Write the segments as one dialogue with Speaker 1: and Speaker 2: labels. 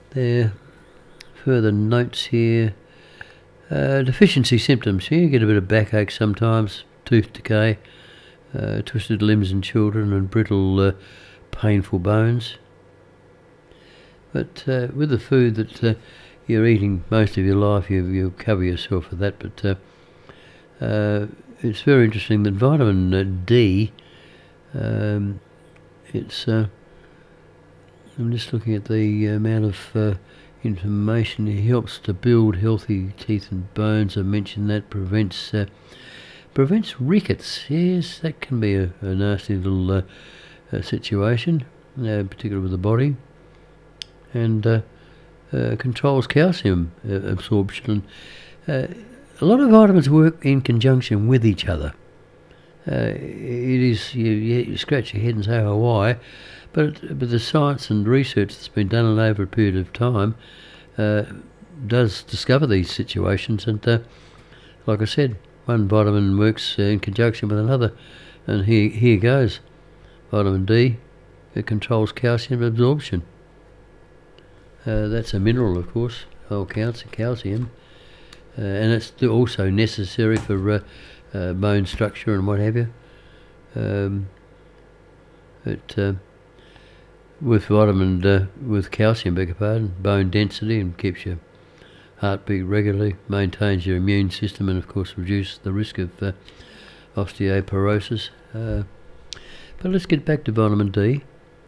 Speaker 1: There, further notes here. Deficiency symptoms. Here you get a bit of backache sometimes, tooth decay, twisted limbs in children, and brittle, painful bones. But with the food that you're eating most of your life, you cover yourself with that. But it's very interesting that vitamin D, it's I'm just looking at the amount of information. It helps to build healthy teeth and bones. I mentioned that. Prevents rickets. Yes, that can be a nasty little situation, particularly with the body. And controls calcium absorption. A lot of vitamins work in conjunction with each other. It is you scratch your head and say, oh, why? But the science and research that's been done over a period of time does discover these situations, and like I said, one vitamin works in conjunction with another, and here goes. Vitamin D, it controls calcium absorption. That's a mineral, of course, calcium, and it's also necessary for bone structure and what have you. With with calcium, beg your pardon, bone density, and keeps your heartbeat regularly, maintains your immune system, and of course reduces the risk of osteoporosis. But let's get back to vitamin D.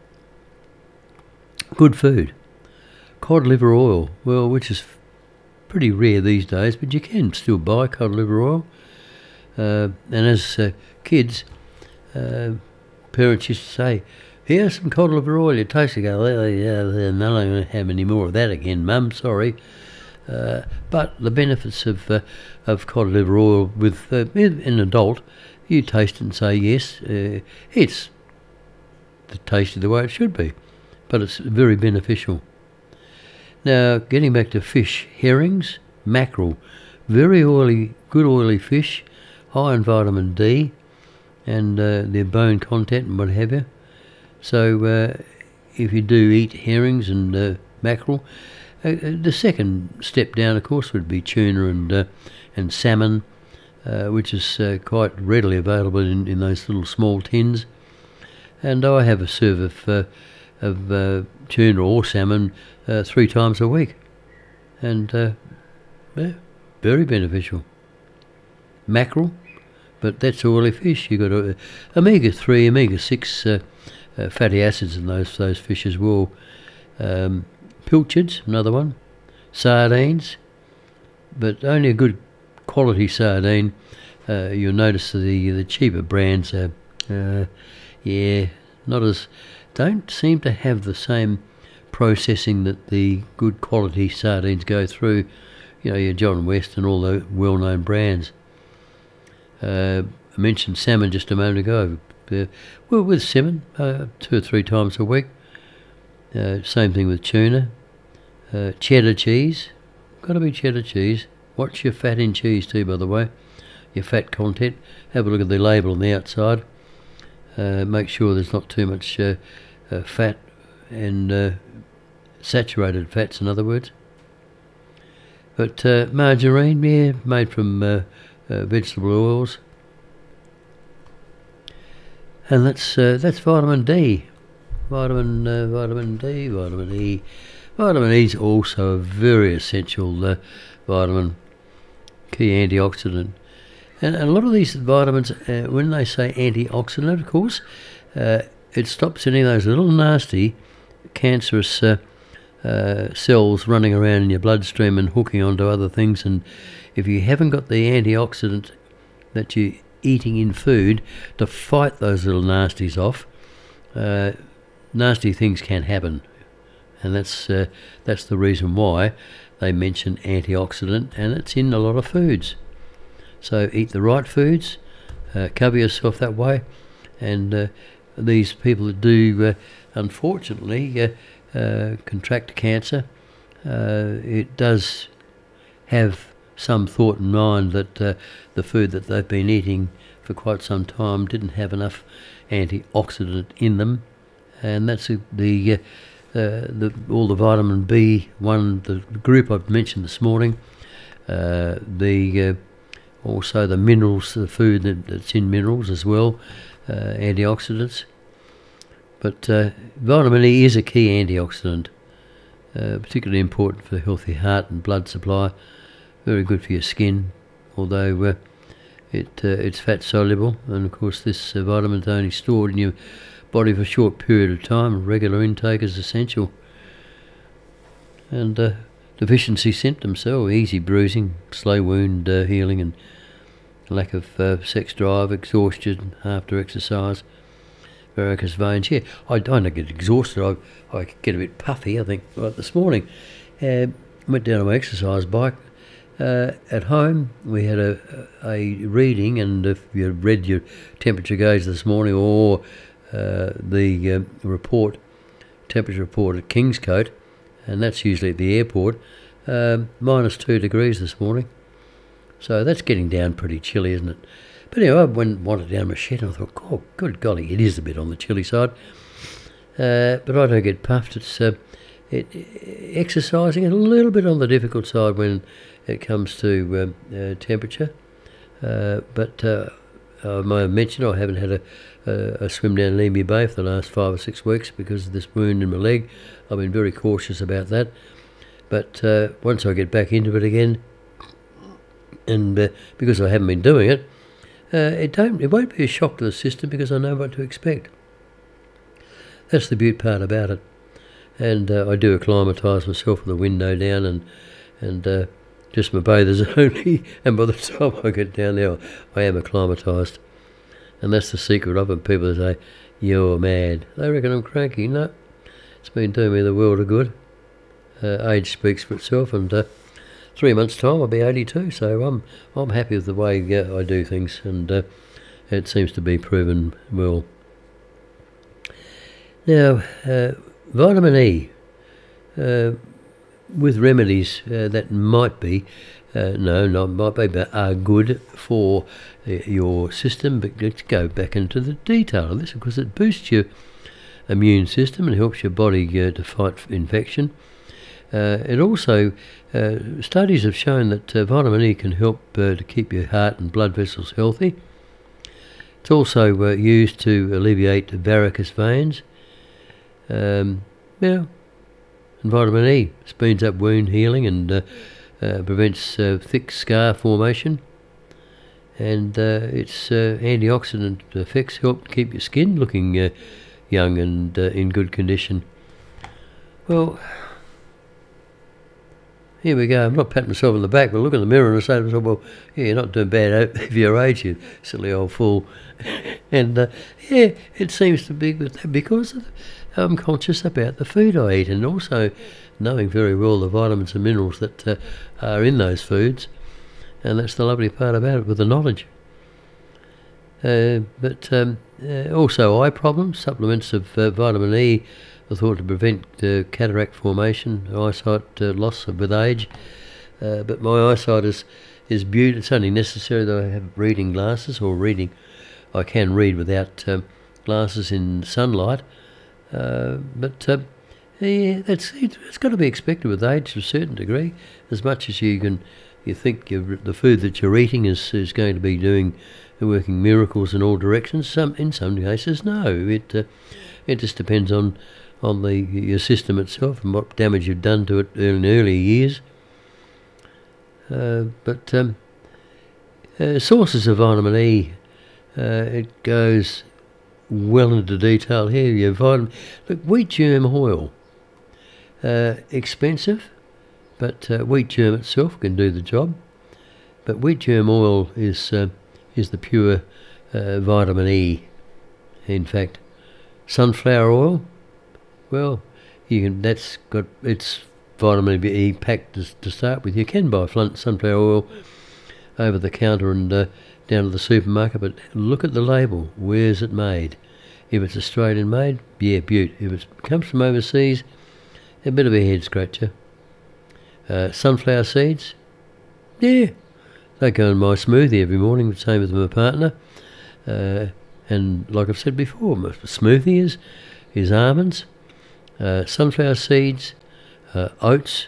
Speaker 1: Good food. Cod liver oil, well, which is pretty rare these days, but you can still buy cod liver oil. And as kids, parents used to say, here's some cod liver oil. You taste it, go, they're not going to have any more of that again, Mum, sorry. But the benefits of cod liver oil with an adult, you taste it and say, yes, it's tasted the way it should be, but it's very beneficial. Now, getting back to fish, herrings, mackerel, very oily, good oily fish, high in vitamin D, and their bone content and what have you. So if you do eat herrings and mackerel, the second step down, of course, would be tuna and salmon, which is quite readily available in those little small tins. And I have a serve of tuna or salmon 3 times a week, and very beneficial. Mackerel, but that's oily fish. You've got omega-3, omega-6 fatty acids in those fish as well. Pilchards, another one. Sardines, but only a good quality sardine. You'll notice the cheaper brands don't seem to have the same processing that the good quality sardines go through. You know, your John West and all the well-known brands. I mentioned salmon just a moment ago. Well, with salmon, 2 or 3 times a week. Same thing with tuna. Cheddar cheese. Got to be cheddar cheese. Watch your fat in cheese too, by the way. Your fat content. Have a look at the label on the outside. Make sure there's not too much fat and saturated fats, in other words. But margarine, yeah, made from vegetable oils. And that's vitamin D. Vitamin D, vitamin E. Vitamin E is also a very essential vitamin, key antioxidant. And a lot of these vitamins, when they say antioxidant, of course, it stops any of those little nasty cancerous cells running around in your bloodstream and hooking onto other things. And if you haven't got the antioxidant that you're eating in food to fight those little nasties off, nasty things can happen. And that's the reason why they mention antioxidant, and it's in a lot of foods. So eat the right foods, cover yourself that way, and these people that do unfortunately contract cancer, it does have some thought in mind that the food that they've been eating for quite some time didn't have enough antioxidant in them, and that's the all the vitamin B1, the group I've mentioned this morning, also the minerals, the food that's in minerals as well, antioxidants. But vitamin E is a key antioxidant, particularly important for a healthy heart and blood supply. Very good for your skin, although it's fat soluble, and of course this vitamin's only stored in your body for a short period of time. Regular intake is essential. And deficiency symptoms, so easy bruising, slow wound healing, and lack of sex drive, exhaustion after exercise, varicose veins. Yeah, I don't get exhausted. I get a bit puffy. I think like this morning, went down on my exercise bike. At home, we had a reading, and if you read your temperature gauge this morning or the temperature report at Kingscote, and that's usually at the airport, -2 degrees this morning. So that's getting down pretty chilly, isn't it? But anyway, I wandered down my shed and I thought, oh, good golly, it is a bit on the chilly side. But I don't get puffed. It's exercising is a little bit on the difficult side when it comes to temperature. But I may have mentioned I haven't had a swim down Leamy Bay for the last 5 or 6 weeks because of this wound in my leg. I've been very cautious about that. But once I get back into it again, and because I haven't been doing it, it won't be a shock to the system because I know what to expect. That's the beaut part about it. And I do acclimatise myself with the window down and just my bathers only, and by the time I get down there I am acclimatised. And that's the secret of it. People say, you're mad. They reckon I'm cranky. No, it's been doing me the world of good. Age speaks for itself, and 3 months' time I'll be 82, so I'm happy with the way I do things, and it seems to be proven well. Now, vitamin E, with remedies that might be, but are good for your system, but let's go back into the detail of this because it boosts your immune system and helps your body to fight infection. It also, studies have shown that vitamin E can help to keep your heart and blood vessels healthy. It's also used to alleviate varicose veins. And vitamin E speeds up wound healing and prevents thick scar formation. And its antioxidant effects help keep your skin looking young and in good condition. Well, here we go. I'm not patting myself on the back, but look in the mirror and say to myself, well, yeah, you're not doing bad for your age, you silly old fool. And yeah, it seems to be because I'm conscious about the food I eat, and also knowing very well the vitamins and minerals that are in those foods. And that's the lovely part about it, with the knowledge. But also eye problems. Supplements of vitamin E are thought to prevent cataract formation, eyesight loss with age. But my eyesight is beautiful. It's only necessary that I have reading glasses, or I can read without glasses in sunlight. But it's got to be expected with age to a certain degree. As much as you think the food that you're eating is going to be working miracles in all directions. In some cases, no. It just depends on your system itself and what damage you've done to it in earlier years. But sources of vitamin E, it goes well into detail here. Look, wheat germ oil, expensive, but wheat germ itself can do the job. But wheat germ oil is the pure vitamin E. In fact, sunflower oil, well, that's got its vitamin E packed to start with. You can buy sunflower oil over the counter and down to the supermarket, but look at the label. Where's it made? If it's Australian made, yeah, beaut. If it comes from overseas, a bit of a head scratcher. Sunflower seeds, yeah, they go in my smoothie every morning, the same with my partner. And like I've said before, my smoothie is almonds. sunflower seeds, oats,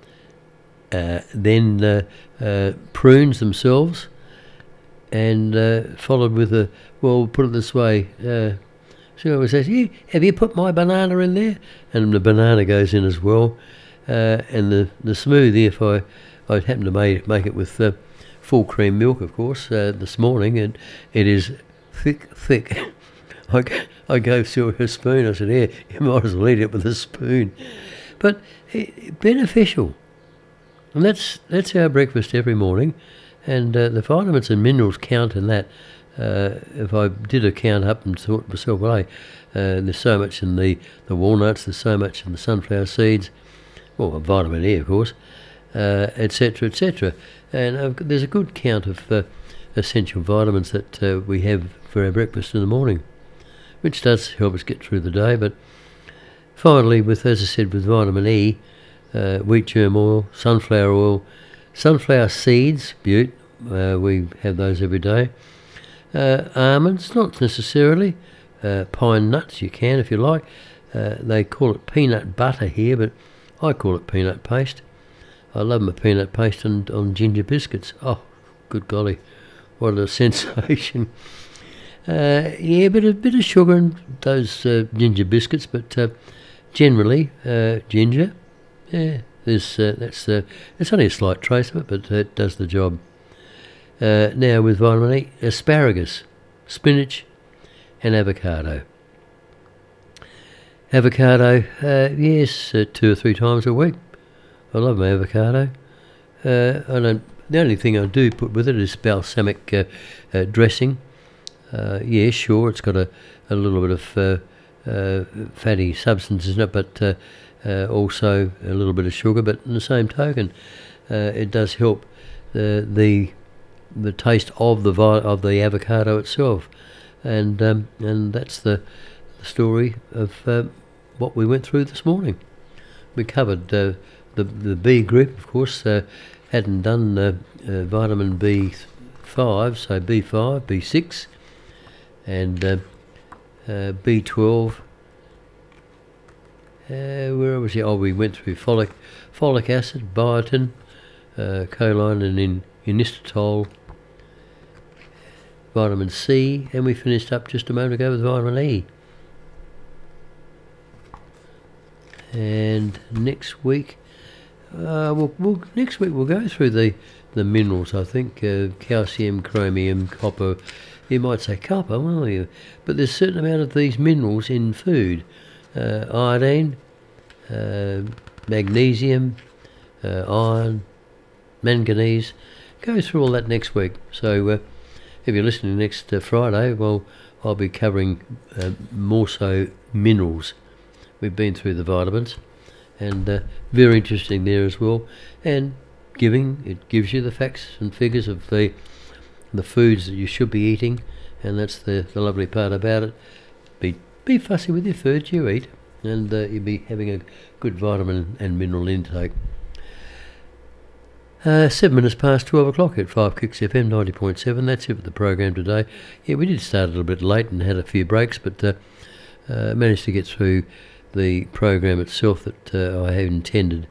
Speaker 1: then prunes themselves, and followed with well, put it this way, she always says, have you put my banana in there? And the banana goes in as well. And the smoothie, if I happen to make it with full cream milk, of course, this morning, and it is thick. I gave Sue a spoon. I said, you might as well eat it with a spoon. But beneficial. And that's our breakfast every morning. And the vitamins and minerals count in that. If I did a count up and thought to myself, well, there's so much in the walnuts, there's so much in the sunflower seeds, well, vitamin E, of course, etc., etc. And there's a good count of essential vitamins that we have for our breakfast in the morning, which does help us get through the day. But finally, as I said, with vitamin E, wheat germ oil, sunflower seeds, butte, we have those every day. Almonds, not necessarily. Pine nuts, you can if you like. They call it peanut butter here, but I call it peanut paste. I love my peanut paste on ginger biscuits. Oh, good golly, what a sensation. Yeah, but a bit of sugar in those ginger biscuits, but generally ginger. Yeah, it's only a slight trace of it, but it does the job. Now with vitamin E, asparagus, spinach, and avocado. Avocado, yes, 2 or 3 times a week. I love my avocado. The only thing I do put with it is balsamic dressing. Yeah, sure, it's got a little bit of fatty substances in it, but also a little bit of sugar. But in the same token, it does help the taste of the avocado itself, and that's the story of what we went through this morning. We covered the B group, of course. Hadn't done vitamin B5, so B5, B6, and B12. Where was it? Oh, we went through folic acid, biotin, choline, and inositol, vitamin C, and we finished up just a moment ago with vitamin E. And next week, we'll go through the minerals. I think calcium, chromium, copper. You might say copper, won't you? But there's a certain amount of these minerals in food: iodine, magnesium, iron, manganese. Go through all that next week. So if you're listening next Friday, well, I'll be covering more so minerals. We've been through the vitamins, and very interesting there as well. And it gives you the facts and figures of the foods that you should be eating, and that's the lovely part about it. Be fussy with your foods you eat, and you'll be having a good vitamin and mineral intake. 7 minutes past 12 o'clock at 5 Kicks FM 90.7. That's it for the program today. Yeah, we did start a little bit late and had a few breaks, but managed to get through the program itself that I had intended.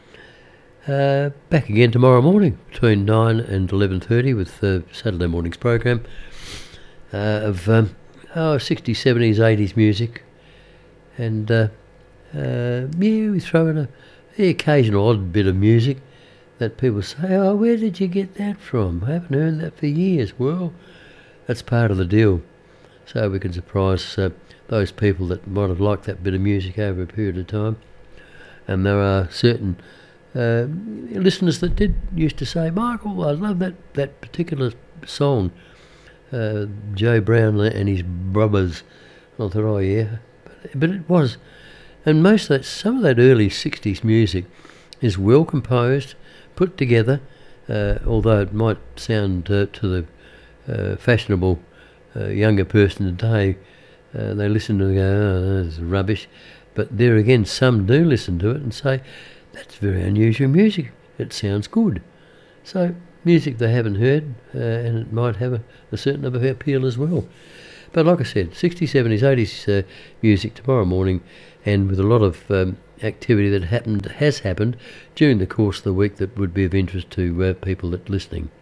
Speaker 1: Back again tomorrow morning between 9 and 11:30 with Saturday morning's program of 60s, 70s, 80s music, and we throw in the occasional odd bit of music that people say, oh, where did you get that from? I haven't heard that for years. Well, that's part of the deal, so we can surprise those people that might have liked that bit of music over a period of time. And there are certain listeners that used to say, Michael, I love that particular song, Joe Brown and his brothers. I thought, oh yeah, but it was. And some of that early 60s music is well composed, put together, although it might sound to the fashionable younger person today, they listen to it and go, oh, that's rubbish. But there again, some do listen to it and say, that's very unusual music, it sounds good. So music they haven't heard, and it might have a certain appeal as well. But like I said, 60s, 70s, 80s music tomorrow morning and with a lot of activity that has happened during the course of the week that would be of interest to people that are listening.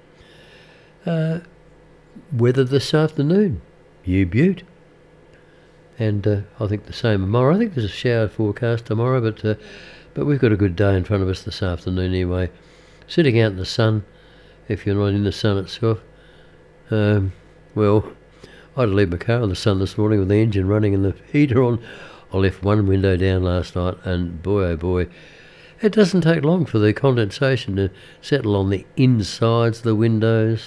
Speaker 1: Weather this afternoon, you beaut. And I think the same tomorrow. I think there's a shower forecast tomorrow, but we've got a good day in front of us this afternoon anyway. Sitting out in the sun, if you're not in the sun itself. Well, I had to leave my car in the sun this morning with the engine running and the heater on. I left one window down last night, and boy oh boy, it doesn't take long for the condensation to settle on the insides of the windows.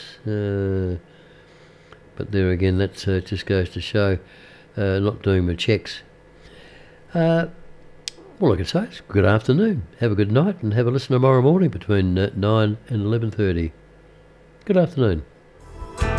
Speaker 1: But there again, that just goes to show not doing my checks. All I can say is good afternoon, have a good night, and have a listen tomorrow morning between 9 and 11:30. Good afternoon.